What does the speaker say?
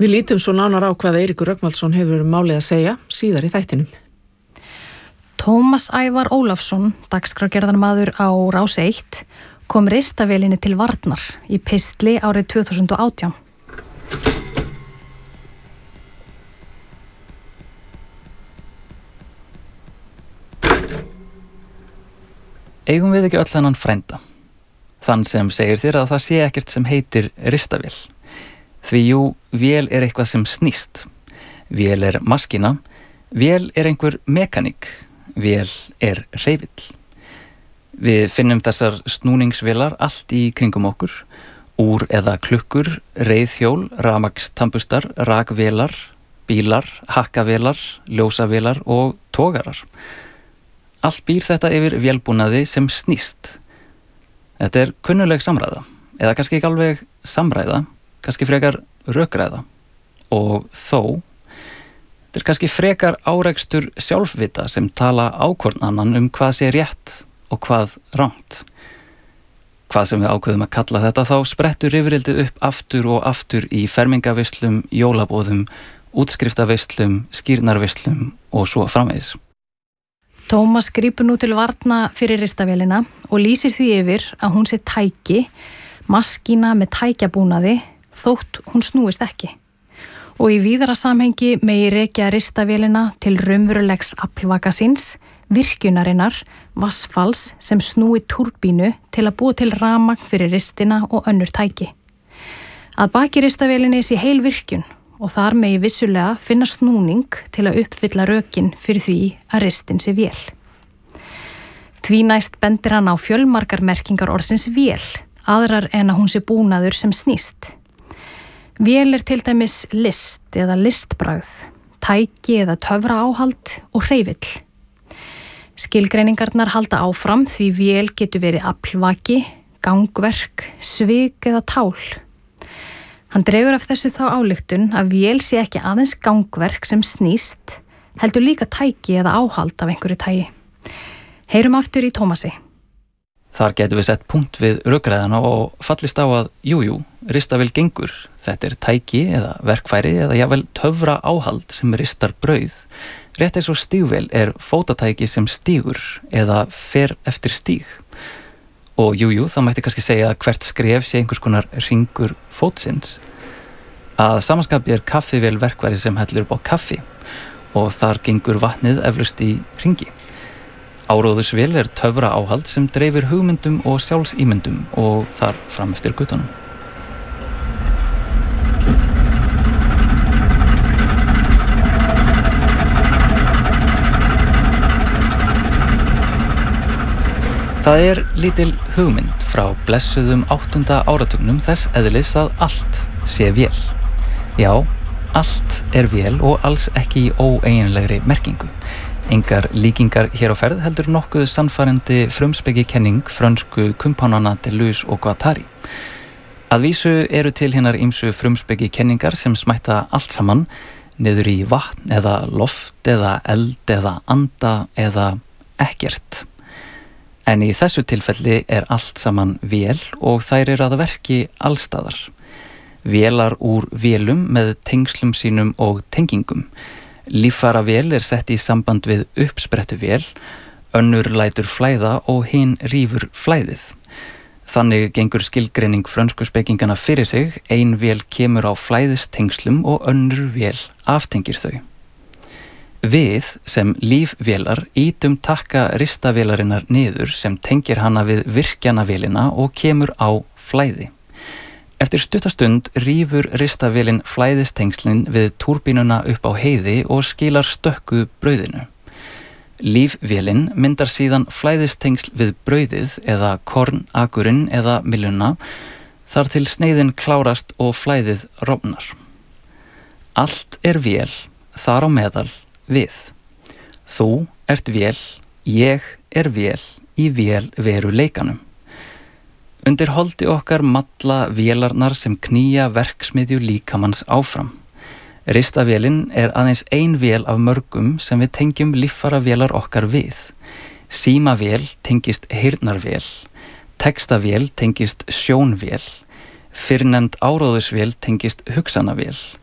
Við lítum svo nánar á hvað Eiríkur Rögnvaldsson hefur málið að segja síðar í þættinum. Tómas Ævar Ólafsson, dagskrárgerðarmaður á Rás 1, kom ristavélinni til varnar í pistli árið 2018. Eigum við ekki öll þennan frænda? Þann sem segir þér að það sé ekkert sem heitir ristavél. Því jú, vél er eitthvað sem snýst. Vél er maskína. Vél er einhver mekaník. Vél er hreyfill. Við finnum þessar snúningsvélar allt í kringum okkur. Úr eða klukkur, reiðhjól, rafmagnstambustar, rakvélar, bílar, hakkavélar, ljósavélar og togarar. Allt býr þetta yfir vélbúnaði sem snýst. Þetta er kunnuleg samræða, eða kannski ekki alveg samræða, kannski frekar rökræða. Og þó, þetta er kannski frekar árekstur sjálfvita sem tala ákvörn annan hvað sé rétt og hvað rangt. Hvað sem við ákveðum að kalla þetta, þá sprettur yfirildið upp aftur og aftur í fermingavislum, jólabóðum, útskriftavislum, skírnarvislum og svo framvegis. Tómas grípur nú til varna fyrir ristavélina og lýsir því yfir að hún sé tæki, maskína með tækjabúnaði, þótt hún snúist ekki. Og í víðara samhengi megi rekja ristavélina til raunverulegs aflvaka síns, virkjunarinnar, vatnsfalls sem snúi túrbínu til að búa til rafmagn fyrir ristina og önnur tæki. Að baki ristavélinni sé heil virkjun og þar megi vissulega finna snúning til að uppfylla rökin fyrir því að ristin sé vél. Því næst bendir hann á fjölmargar merkingar orðsins vél, aðrar en að hún sé búnaður sem snýst. Vél er til dæmis list eða listbragð, tæki eða töfraáhald og hreyfill. Skilgreiningarnar halda áfram því vél getur verið aflvaki, gangverk, svik eða tál. Hann dregur af þessu þá ályktun að vél sé ekki aðeins gangverk sem snýst, heldur líka tæki eða áhald af einhverju tægi. Heyrum aftur í Tómasi. Þar getum við sett punkt við rökræðana og fallist á að jújú, ristavél gengur. Þetta er tæki eða verkfæri eða jafnvel töfra áhald sem ristar brauð. Rétt eins og stígvél er fótatæki sem stígur eða fer eftir stíg. Og jújú, það mætti kannski segja að hvert skref sé einhvers konar hringur fótsins. Að samanskapi er kaffivél verkfæri sem hellir upp á kaffi og þar gengur vatnið eflaust í hringi. Áróðursvél er töfra áhald sem dreifir hugmyndum og sjálfsímyndum og þar fram eftir götunum. Það er lítil hugmynd frá blessuðum 8. áratugnum þess eðlis að allt sé vél. Já, allt er vél og alls ekki í óeiginlegri merkingu. Engar líkingar hér á ferð heldur nokkuð sannfærandi frumspekikenning frönsku kumpánana Deleuze og Guattari. Að vísu eru til hinnar ýmsu frumspekikenningar sem smætta allt saman niður í vatn eða loft eða eld eða anda eða ekkert. En í þessu tilfelli er allt saman vél og þær eru að verki allstaðar. Vélar úr vélum með tengslum sínum og tengingum. Líffæravél er sett í samband við uppsprettuvél, önnur lætur flæða og hin rífur flæðið. Þannig gengur skilgreining frönsku spekingana fyrir sig, ein vél kemur á flæðistengslum og önnur vél aftengir þau. Við sem lífvélar ítum takka ristavélarinnar niður sem tengir hana við virkjanavélina og kemur á flæði. Eftir stuttastund rífur ristavélin flæðistengslin við túrbínuna upp á heiði og skilar stökku brauðinu. Lífvélin myndar síðan flæðistengsl við brauðið eða kornakurinn eða mylluna þar til sneiðin klárast og flæðið rofnar. Allt er vél, þar á meðal við. Þú ert vél, ég er vél í vélveruleikanum. Undir holdi okkar malla vélarnar sem knýja verksmiðju líkamanns áfram. Ristavélin er aðeins ein vél af mörgum sem við tengjum líffæravélar okkar við. Símavél tengist heyrnarvél, textavél tengist sjónvél, fyrrnefnd áróðursvél tengist hugsanavél.